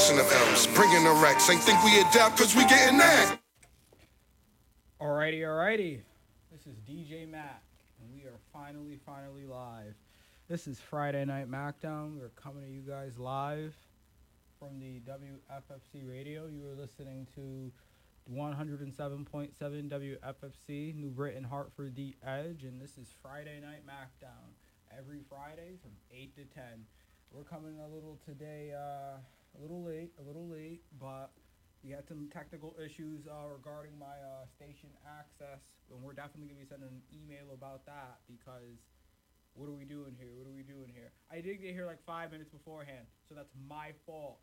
Nation of M's, bringing the racks. Ain't think we adapt cause we getting that. Alrighty. This is DJ Mac, and we are finally live. This is Friday Night Macdown. We're coming to you guys live from the WFFC radio. You are listening to 107.7 WFFC, New Britain, Hartford, The Edge, and this is Friday Night Macdown. Every Friday from 8 to 10. We're coming a little today, a little late, but we had some technical issues regarding my station access, and we're definitely going to be sending an email about that because what are we doing here? I did get here like 5 minutes beforehand, so that's my fault.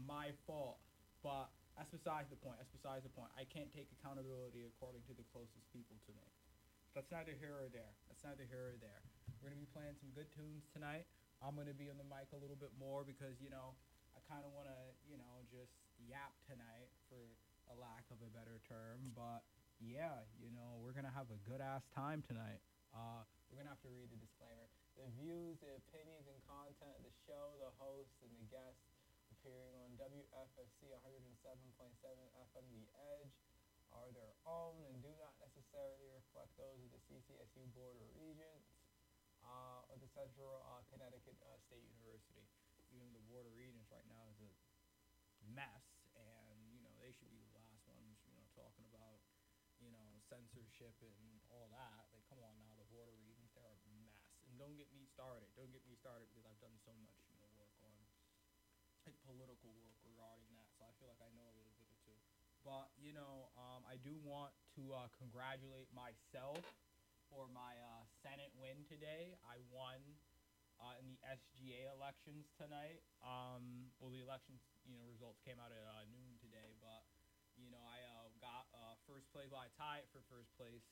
But that's besides the point. I can't take accountability according to the closest people to me. That's neither here or there. We're going to be playing some good tunes tonight. I'm going to be on the mic a little bit more because, I kind of want to, just yap tonight for a lack of a better term. But, yeah, we're going to have a good-ass time tonight. We're going to have to read the disclaimer. The views, the opinions, and content of the show, the host, and the guests appearing on WFFC 107.7 FM The Edge are their own and do not necessarily reflect those of the CCSU Board of Regents or the Central Connecticut State University. Even the Board of Regents right now is a mess, and they should be the last ones talking about censorship and all that. Like, come on now, the Board of Regents, they're a mess. And don't get me started because I've done so much work on like political work regarding that, so I feel like I know a little bit or two. But I do want to congratulate myself for my Senate win today. I won in the SGA elections tonight. The elections results came out at noon today, but I got first place. Well, I tied for first place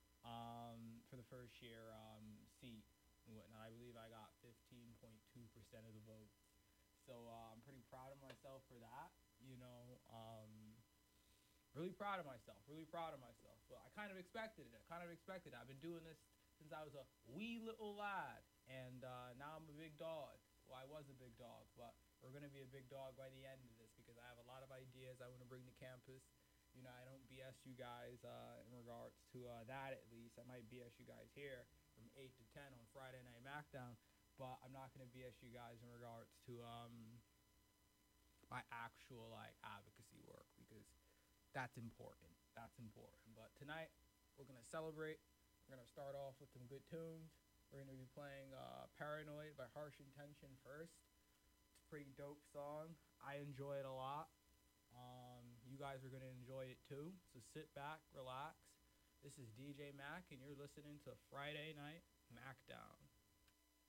for the first year seat and whatnot. I believe I got 15.2% of the votes. So I'm pretty proud of myself for that. Really proud of myself. But I kind of expected it. I've been doing this since I was a wee little lad, and now I'm a big dog. Well, I was a big dog, but we're going to be a big dog by the end of this because I have a lot of ideas I want to bring to campus. I don't BS you guys in regards to that at least. I might BS you guys here from 8 to 10 on Friday Night Macdown, but I'm not going to BS you guys in regards to my actual advocacy work because that's important. But tonight we're going to celebrate. We're going to start off with some good tunes. We're going to be playing Paranoid by Harsh Intention first. It's a pretty dope song. I enjoy it a lot. You guys are going to enjoy it too. So sit back, relax. This is DJ Mac, and you're listening to Friday Night Macdown.